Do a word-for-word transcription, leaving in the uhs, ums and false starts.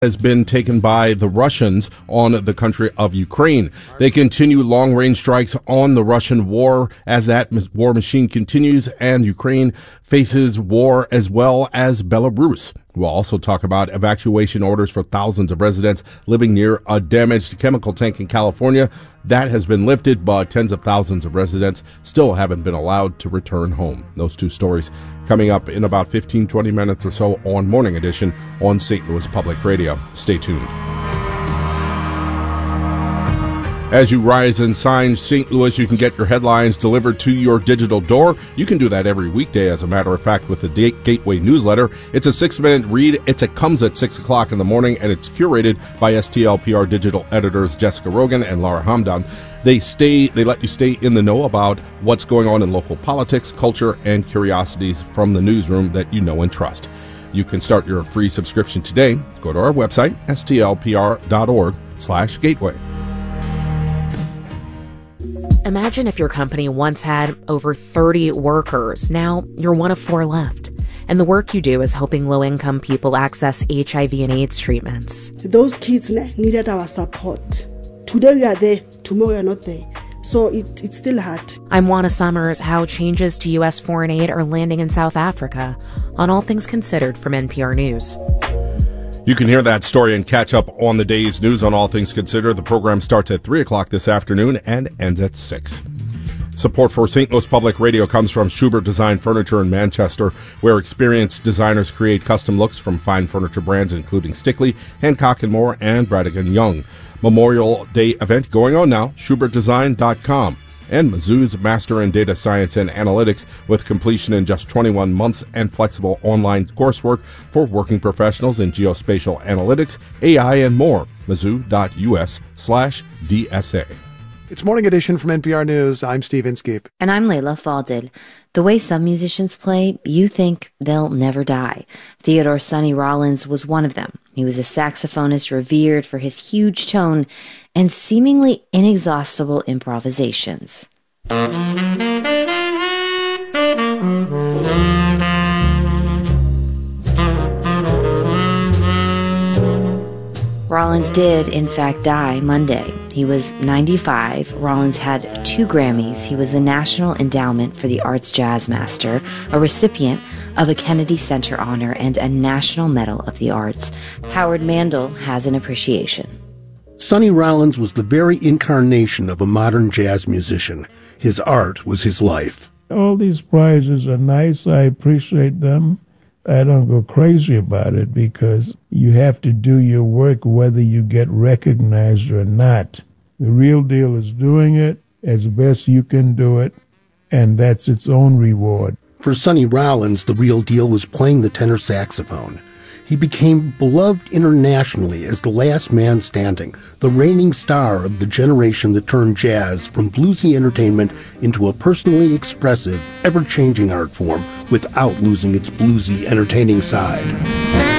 has been taken by the Russians on the country of Ukraine. They continue long-range strikes on the Russian war as that war machine continues, and Ukraine faces war as well as Belarus. We'll also talk about evacuation orders for thousands of residents living near a damaged chemical tank in California. That has been lifted, but tens of thousands of residents still haven't been allowed to return home. Those two stories coming up in about fifteen, twenty minutes or so on Morning Edition on Saint Louis Public Radio. Stay tuned. As you rise and shine Saint Louis, you can get your headlines delivered to your digital door. You can do that every weekday, as a matter of fact, with the Gateway newsletter. It's a six-minute read. It's, it comes at six o'clock in the morning, and it's curated by S T L P R digital editors Jessica Rogan and Laura Hamdan. They stay. They let you stay in the know about what's going on in local politics, culture, and curiosities from the newsroom that you know and trust. You can start your free subscription today. Go to our website, S T L P R dot org slash gateway. Imagine if your company once had over thirty workers. Now you're one of four left. And the work you do is helping low-income people access H I V and AIDS treatments. Those kids needed our support. Today we are there, tomorrow we are not there. So it, it's still hard. I'm Juana Summers. How changes to U S foreign aid are landing in South Africa on All Things Considered from N P R News. You can hear that story and catch up on the day's news on All Things Considered. The program starts at three o'clock this afternoon and ends at six. Support for Saint Louis Public Radio comes from Schubert Design Furniture in Manchester, where experienced designers create custom looks from fine furniture brands including Stickley, Hancock and Moore, and Bradigan Young. Memorial Day event going on now, schubert design dot com. And Mizzou's Master in Data Science and Analytics with completion in just twenty-one months and flexible online coursework for working professionals in geospatial analytics, A I, and more. Mizzou.us slash DSA. It's Morning Edition from N P R News. I'm Steve Inskeep. And I'm Layla Falded. The way some musicians play, you think they'll never die. Theodore Sonny Rollins was one of them. He was a saxophonist revered for his huge tone and seemingly inexhaustible improvisations. Rollins did, in fact, die Monday. He was ninety-five. Rollins had two Grammys. He was the National Endowment for the Arts Jazz Master, a recipient of a Kennedy Center honor, and a National Medal of the Arts. Howard Mandel has an appreciation. Sonny Rollins was the very incarnation of a modern jazz musician. His art was his life. All these prizes are nice. I appreciate them. I don't go crazy about it because you have to do your work whether you get recognized or not. The real deal is doing it as best you can do it, and that's its own reward. For Sonny Rollins, the real deal was playing the tenor saxophone. He became beloved internationally as the last man standing, the reigning star of the generation that turned jazz from bluesy entertainment into a personally expressive, ever-changing art form without losing its bluesy, entertaining side.